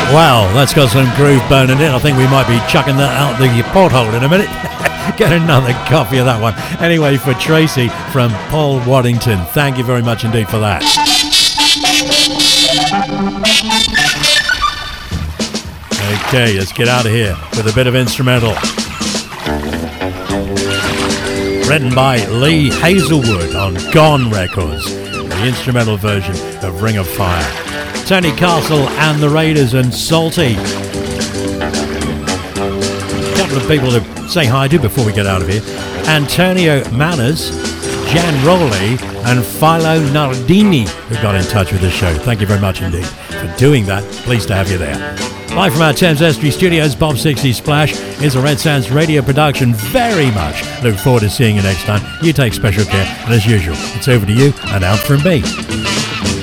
Wow, that's got some groove burning in. I think we might be chucking that out the porthole in a minute. Get another copy of that one. Anyway, for Tracy from Paul Waddington, thank you very much indeed for that. Okay, let's get out of here with a bit of instrumental. Written by Lee Hazelwood on Gone Records, the instrumental version of Ring of Fire. Tony Castle and the Raiders and Salty. A couple of people to say hi to before we get out of here. Antonio Manners, Jan Rowley and Philo Nardini, who got in touch with the show. Thank you very much indeed for doing that. Pleased to have you there. Live from our Thames Estuary studios, Bob 60 Splash is a Red Sands radio production. Very much look forward to seeing you next time. You take special care, and as usual, it's over to you and out from me.